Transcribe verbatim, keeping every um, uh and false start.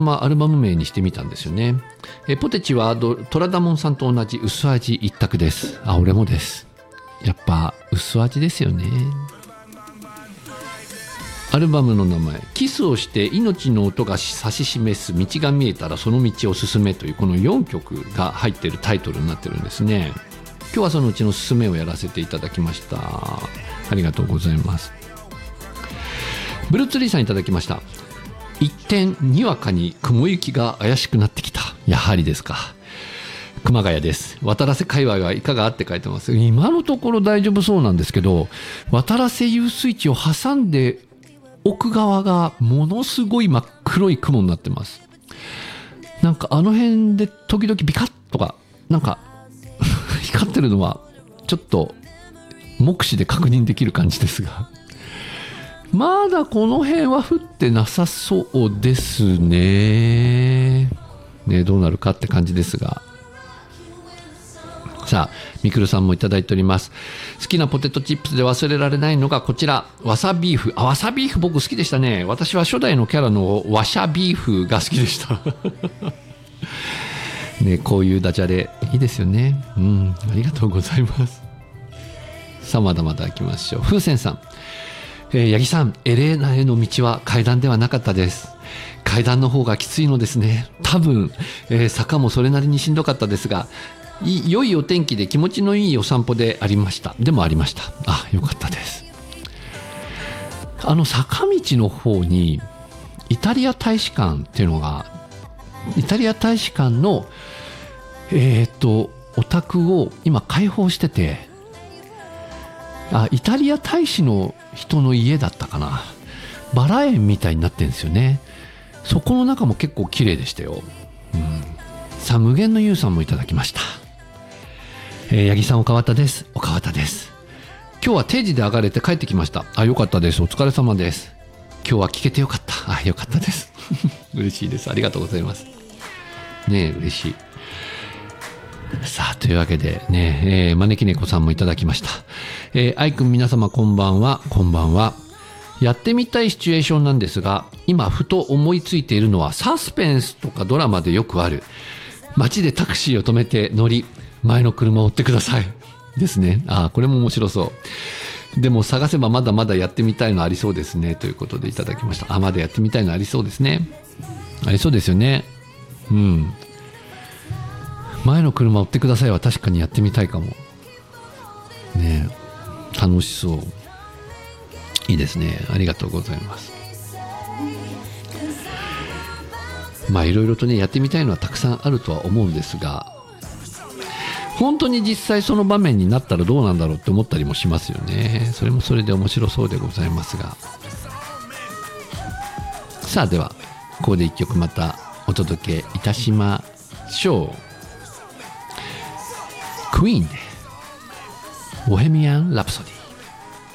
まあ、アルバム名にしてみたんですよね。えポテチはトラダモンさんと同じ薄味一択です。あ、俺もです。やっぱ薄味ですよね。アルバムの名前、キスをして命の音が指し示す道が見えたらその道を進めというこのよんきょくが入っているタイトルになってるんですね。今日はそのうちの進めをやらせていただきました。ありがとうございます。ブルーツリーさんいただきました。一転にわかに雲行きが怪しくなってきた。やはりですか。熊谷です。渡良瀬界隈はいかがって書いてます。今のところ大丈夫そうなんですけど、渡良瀬遊水地を挟んで奥側がものすごい真っ黒い雲になってます。なんかあの辺で時々ビカッとかなんか光ってるのはちょっと目視で確認できる感じですが、まだこの辺は降ってなさそうですね。ね、どうなるかって感じですが。さあ、みくるさんもいただいております。好きなポテトチップスで忘れられないのがこちら、わさビーフ。あ、わさビーフ僕好きでしたね。私は初代のキャラのわしゃビーフが好きでした。ね、こういうダジャレいいですよね。うん、ありがとうございます。さあ、まだまだ行きましょう。風船さん。えー、八木さん、エレーナへの道は階段ではなかったです。階段の方がきついのですね。多分、えー、坂もそれなりにしんどかったですが、い良いお天気で気持ちのいいお散歩でありました。でもありました。あ、よかったです。あの坂道の方にイタリア大使館っていうのが、イタリア大使館のえー、っとお宅を今開放してて、あ、イタリア大使の人の家だったかな。バラ園みたいになってるんですよね。そこの中も結構綺麗でしたよ。うん、さあ、無限の優さんもいただきました。えー、八木さん、岡畑です。岡畑です。今日は定時で上がれて帰ってきました。あ、よかったです。お疲れ様です。今日は聞けてよかった。あ、よかったです。嬉しいです。ありがとうございます。ねえ、嬉しい。さあ、というわけでね、えー、招き猫さんもいただきました。えー、愛くん、皆様こんばんは。こんばんは。やってみたいシチュエーションなんですが、今ふと思いついているのはサスペンスとかドラマでよくある、街でタクシーを止めて乗り、前の車を追ってくださいですね。あ、これも面白そう。でも探せばまだまだやってみたいのありそうですね、ということでいただきました。あ、まだやってみたいのありそうですね。ありそうですよね。うん。前の車追ってくださいは確かにやってみたいかもね。え、楽しそう。いいですね。ありがとうございます。まあいろいろとね、やってみたいのはたくさんあるとは思うんですが、本当に実際その場面になったらどうなんだろうって思ったりもしますよね。それもそれで面白そうでございますが、さあ、ではここで一曲またお届けいたしましょう。クイーンでボヘミアン・ラプソディ。